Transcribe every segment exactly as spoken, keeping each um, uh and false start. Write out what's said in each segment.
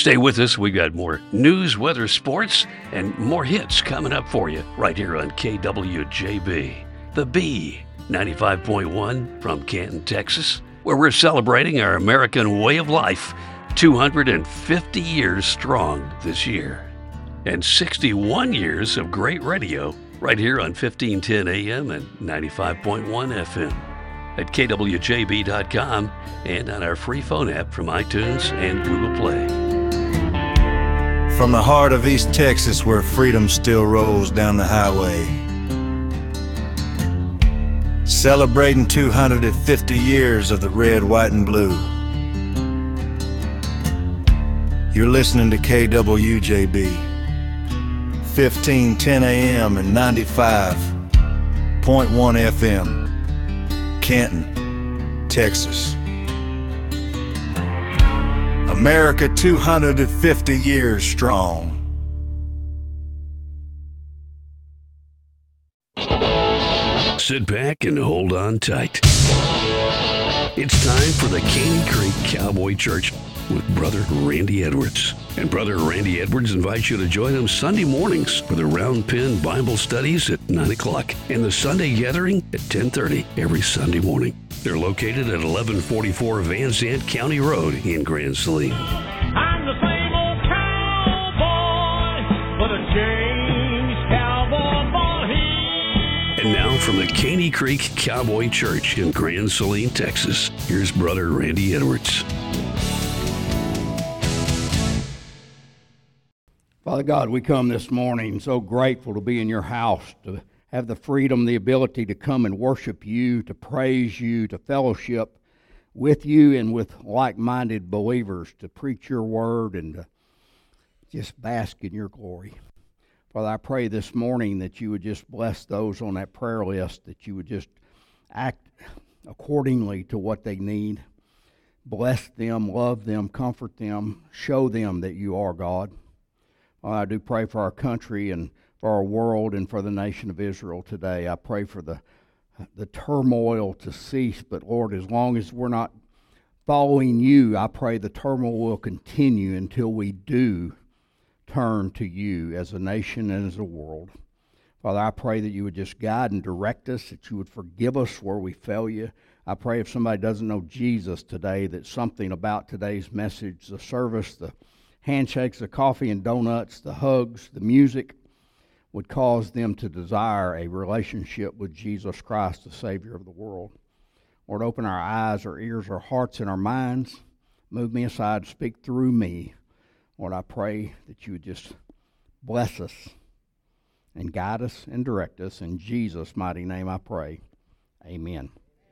Stay with us. We've got more news, weather, sports, and more hits coming up for you right here on K W J B. The B, ninety-five point one from Canton, Texas, where we're celebrating our American way of life, two hundred fifty years strong this year. And sixty-one years of great radio right here on fifteen ten A M and ninety-five point one F M. At K W J B dot com and on our free phone app from iTunes and Google Play. From the heart of East Texas, where freedom still rolls down the highway, celebrating two hundred fifty years of the red, white, and blue. You're listening to K W J B, fifteen ten A M and ninety-five point one F M, Canton, Texas. America two hundred fifty years strong. Sit back and hold on tight. It's time for the Caney Creek Cowboy Church with Brother Randy Edwards. And Brother Randy Edwards invites you to join him Sunday mornings for the Round Pen Bible Studies at nine o'clock and the Sunday Gathering at ten thirty every Sunday morning. They're located at eleven forty-four Van Zandt County Road in Grand Saline. I'm the same old cowboy, but a changed cowboy for him. And now from the Caney Creek Cowboy Church in Grand Saline, Texas, here's Brother Randy Edwards. Father God, we come this morning so grateful to be in your house, to have the freedom, the ability to come and worship you, to praise you, to fellowship with you and with like-minded believers, to preach your word and to just bask in your glory. Father, I pray this morning that you would just bless those on that prayer list, that you would just act accordingly to what they need. Bless them, love them, comfort them, show them that you are God. Well, I do pray for our country and for our world and for the nation of Israel today. I pray for the the turmoil to cease, but Lord, as long as we're not following you, I pray the turmoil will continue until we do turn to you as a nation and as a world. Father, I pray that you would just guide and direct us, that you would forgive us where we fail you. I pray if somebody doesn't know Jesus today, that something about today's message, the service, the handshakes, the coffee and donuts, the hugs, the music, would cause them to desire a relationship with Jesus Christ, the Savior of the world. Lord, open our eyes, our ears, our hearts, and our minds. Move me aside, speak through me. Lord, I pray that you would just bless us and guide us and direct us. In Jesus' mighty name I pray. Amen.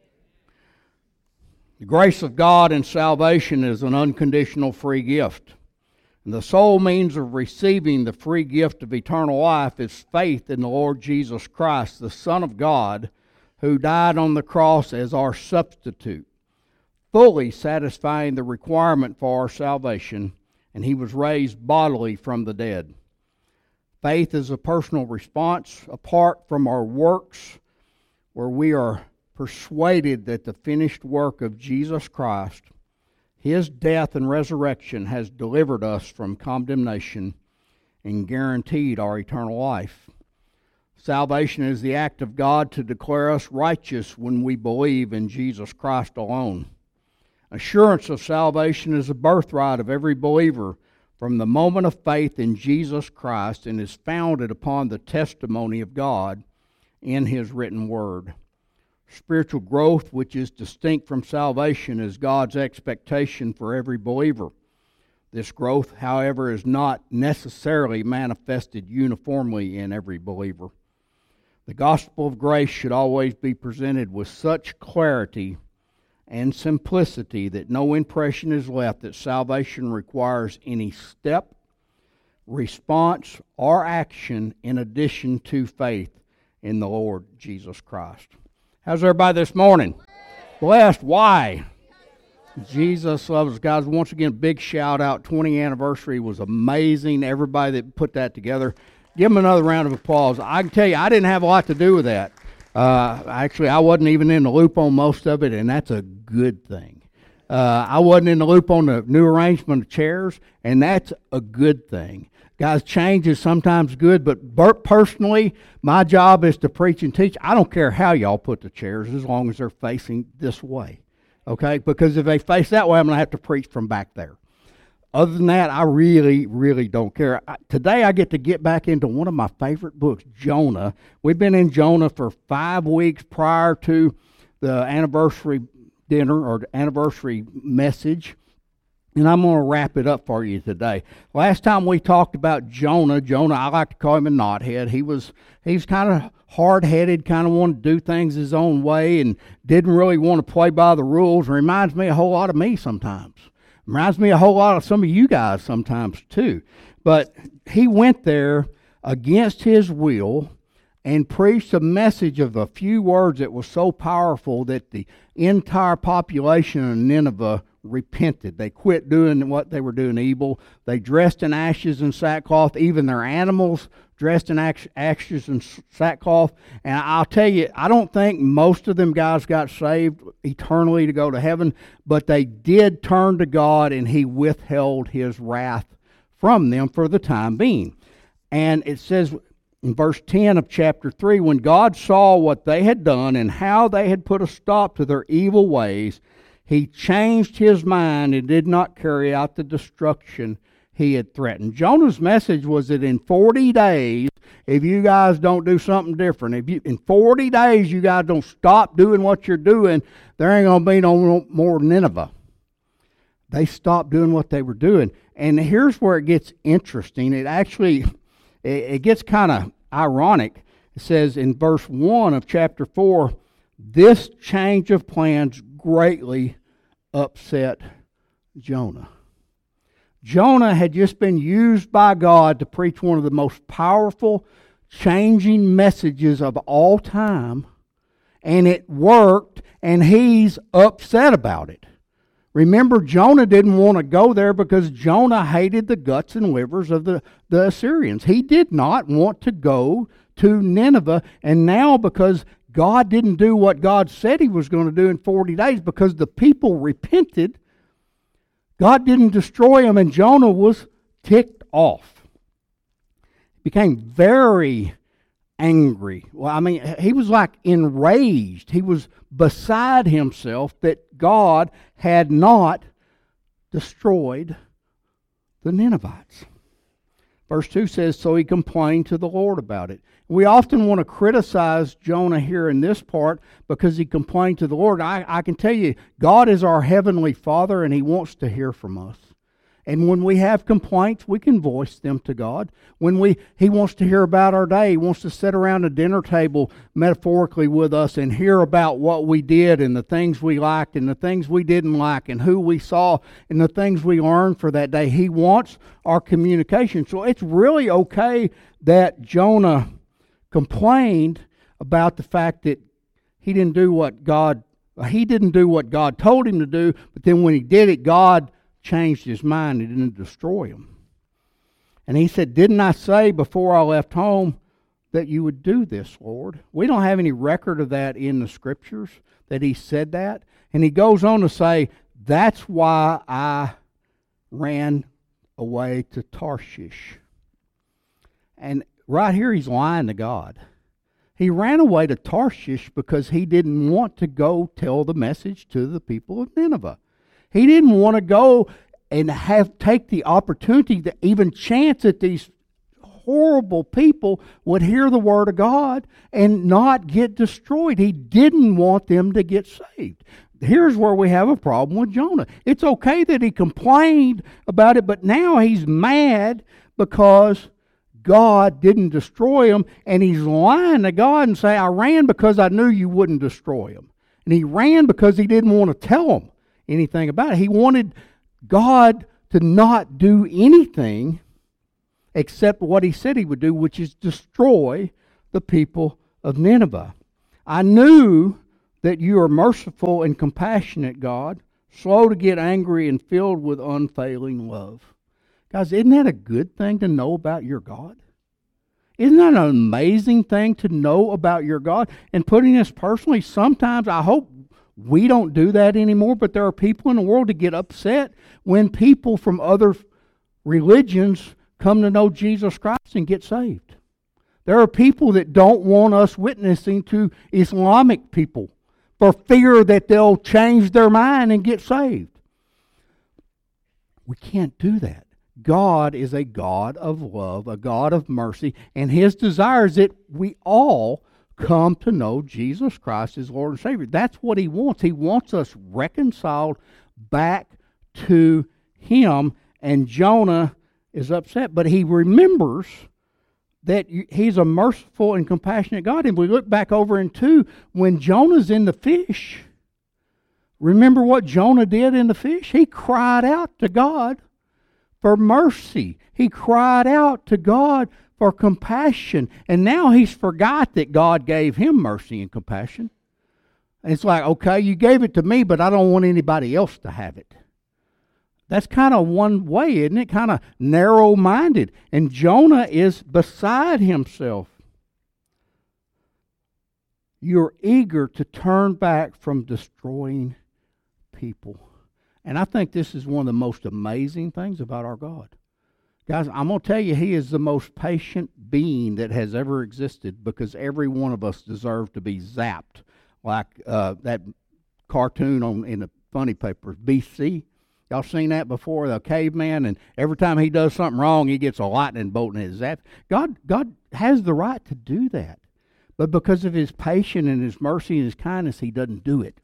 The grace of God and salvation is an unconditional free gift. And the sole means of receiving the free gift of eternal life is faith in the Lord Jesus Christ, the Son of God, who died on the cross as our substitute, fully satisfying the requirement for our salvation, and he was raised bodily from the dead. Faith is a personal response apart from our works, where we are persuaded that the finished work of Jesus Christ, his death and resurrection, has delivered us from condemnation and guaranteed our eternal life. Salvation is the act of God to declare us righteous when we believe in Jesus Christ alone. Assurance of salvation is a birthright of every believer from the moment of faith in Jesus Christ and is founded upon the testimony of God in his written word. Spiritual growth, which is distinct from salvation, is God's expectation for every believer. This growth, however, is not necessarily manifested uniformly in every believer. The gospel of grace should always be presented with such clarity and simplicity that no impression is left that salvation requires any step, response, or action in addition to faith in the Lord Jesus Christ. How's everybody this morning? Blessed. Why? Jesus loves us. Guys, once again, big shout out. twentieth anniversary was amazing. Everybody that put that together, give them another round of applause. I can tell you, I didn't have a lot to do with that. Uh, actually, I wasn't even in the loop on most of it, and that's a good thing. Uh, I wasn't in the loop on the new arrangement of chairs, and that's a good thing. Guys, change is sometimes good, but Bert, personally, my job is to preach and teach. I don't care how y'all put the chairs as long as they're facing this way, okay? Because if they face that way, I'm going to have to preach from back there. Other than that, I really, really don't care. I, today I get to get back into one of my favorite books, Jonah. We've been in Jonah for five weeks prior to the anniversary dinner or the anniversary message, and I'm going to wrap it up for you today. Last time we talked about Jonah, Jonah, I like to call him a knothead. He was he's kind of hard-headed, kind of wanted to do things his own way and didn't really want to play by the rules. Reminds me a whole lot of me sometimes. Reminds me a whole lot of some of you guys sometimes too. But he went there against his will and preached a message of a few words that was so powerful that the entire population of Nineveh repented. They quit doing what they were doing evil. They dressed in ashes and sackcloth. Even their animals dressed in ashes and sackcloth. And I'll tell you, I don't think most of them guys got saved eternally to go to heaven, but they did turn to God, and he withheld his wrath from them for the time being. And it says in verse ten of chapter three, when God saw what they had done and how they had put a stop to their evil ways, he changed his mind and did not carry out the destruction he had threatened. Jonah's message was that in forty days, if you guys don't do something different, if you in forty days you guys don't stop doing what you're doing, there ain't going to be no more Nineveh. They stopped doing what they were doing. And here's where it gets interesting. It actually, it, it gets kind of ironic. It says in verse one of chapter four, this change of plans greatly upset Jonah. Jonah had just been used by God to preach one of the most powerful, changing messages of all time, and it worked, and he's upset about it. Remember, Jonah didn't want to go there because Jonah hated the guts and livers of the, the Assyrians. He did not want to go to Nineveh, and now because God didn't do what God said he was going to do in forty days, because the people repented, God didn't destroy them, and Jonah was ticked off. He became very angry. Well, I mean, he was like enraged. He was beside himself that God had not destroyed the Ninevites. Verse two says, so he complained to the Lord about it. We often want to criticize Jonah here in this part because he complained to the Lord. I, I can tell you, God is our heavenly Father, and he wants to hear from us. And when we have complaints, we can voice them to God. When we, he wants to hear about our day. He wants to sit around a dinner table metaphorically with us and hear about what we did and the things we liked and the things we didn't like and who we saw and the things we learned for that day. He wants our communication. So it's really okay that Jonah complained about the fact that he didn't do what God, he didn't do what God told him to do, but then when he did it, God changed his mind and didn't destroy him. And he said, didn't I say before I left home that you would do this, Lord? We don't have any record of that in the scriptures, that he said that. And he goes on to say, that's why I ran away to Tarshish. And right here he's lying to God. He ran away to Tarshish because he didn't want to go tell the message to the people of Nineveh. He didn't want to go and have take the opportunity to even chance that these horrible people would hear the word of God and not get destroyed. He didn't want them to get saved. Here's where we have a problem with Jonah. It's okay that he complained about it, but now he's mad because God didn't destroy him, and he's lying to God and say, I ran because I knew you wouldn't destroy him. And he ran because he didn't want to tell him anything about it. He wanted God to not do anything except what he said he would do, which is destroy the people of Nineveh. I knew that you are merciful and compassionate, God, slow to get angry and filled with unfailing love. Guys, isn't that a good thing to know about your God? Isn't that an amazing thing to know about your God? And putting this personally, sometimes I hope We don't do that anymore, but there are people in the world that get upset when people from other religions come to know Jesus Christ and get saved. There are people that don't want us witnessing to Islamic people for fear that they'll change their mind and get saved. We can't do that. God is a God of love, a God of mercy, and His desire is that we all come to know Jesus Christ as Lord and Savior. That's what He wants. He wants us reconciled back to Him, and Jonah is upset, but he remembers that He's a merciful and compassionate God. And we look back over in two, when Jonah's in the fish, remember what Jonah did in the fish? He cried out to God for mercy. He cried out to God for compassion. And now he's forgot that God gave him mercy and compassion. And it's like, okay, you gave it to me, but I don't want anybody else to have it. That's kind of one way, isn't it? Kind of narrow-minded. And Jonah is beside himself. You're eager to turn back from destroying people. And I think this is one of the most amazing things about our God. Guys, I'm going to tell you, He is the most patient being that has ever existed, because every one of us deserves to be zapped. Like uh, that cartoon on in the funny papers, B C. Y'all seen that before, the caveman, and every time he does something wrong, he gets a lightning bolt and it's zapped. God, God has the right to do that. But because of His patience and His mercy and His kindness, He doesn't do it.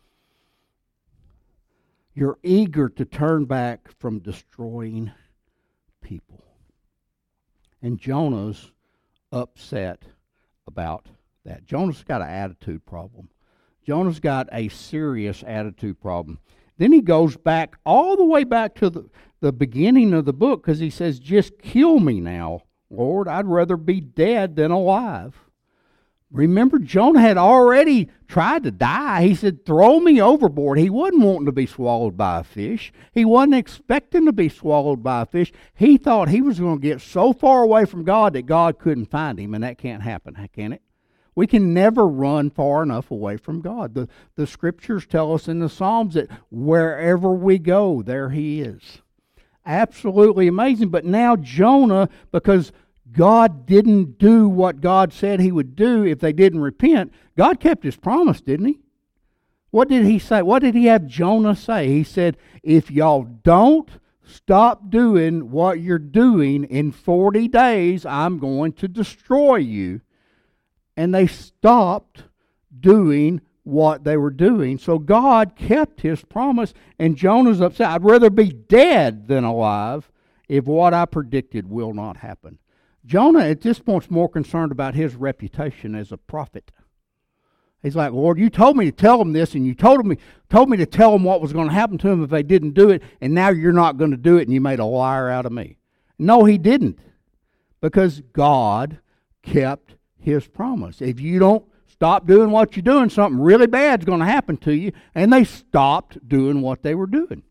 You're eager to turn back from destroying people. And Jonah's upset about that. Jonah's got an attitude problem. Jonah's got a serious attitude problem. Then he goes back, all the way back to the, the beginning of the book, because he says, just kill me now, Lord. I'd rather be dead than alive. Remember, Jonah had already tried to die. He said, throw me overboard. He wasn't wanting to be swallowed by a fish. He wasn't expecting to be swallowed by a fish. He thought he was going to get so far away from God that God couldn't find him, and that can't happen, can it? We can never run far enough away from God. The, the Scriptures tell us in the Psalms that wherever we go, there He is. Absolutely amazing. But now Jonah, because God didn't do what God said He would do if they didn't repent, God kept His promise, didn't He? What did He say? What did He have Jonah say? He said, if y'all don't stop doing what you're doing, in forty days, I'm going to destroy you. And they stopped doing what they were doing. So God kept His promise, and Jonah's upset. I'd rather be dead than alive if what I predicted will not happen. Jonah at this point is more concerned about his reputation as a prophet. He's like, Lord, you told me to tell them this, and you told me told me to tell them what was going to happen to them if they didn't do it, and now you're not going to do it, and you made a liar out of me. No, He didn't, because God kept His promise. If you don't stop doing what you're doing, something really bad's going to happen to you. And they stopped doing what they were doing.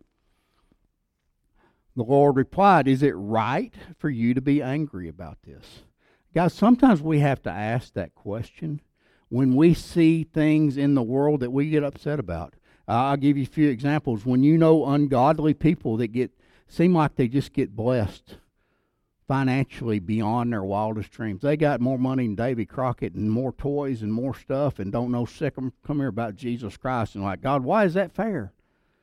The Lord replied, is it right for you to be angry about this? Guys, sometimes we have to ask that question when we see things in the world that we get upset about. Uh, I'll give you a few examples. When you know ungodly people that get seem like they just get blessed financially beyond their wildest dreams. They got more money than Davy Crockett and more toys and more stuff and don't know sick them come here about Jesus Christ, and like, God, why is that fair?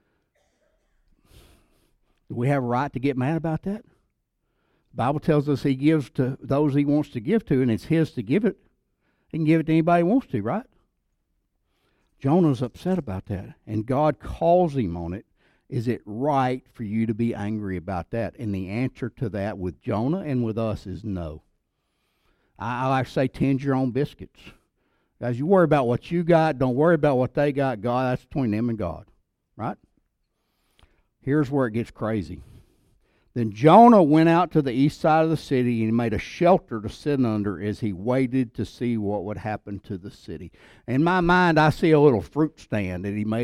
Do we have a right to get mad about that? The Bible tells us He gives to those He wants to give to, and it's His to give it. He can give it to anybody He wants to, right? Jonah's upset about that, and God calls him on it. Is it right for you to be angry about that? And the answer to that with Jonah and with us is no. I, I like to say, tend your own biscuits. Guys, you worry about what you got. Don't worry about what they got. God, that's between them and God. Right? Here's where it gets crazy. Then Jonah went out to the east side of the city and made a shelter to sit under as he waited to see what would happen to the city. In my mind, I see a little fruit stand that he made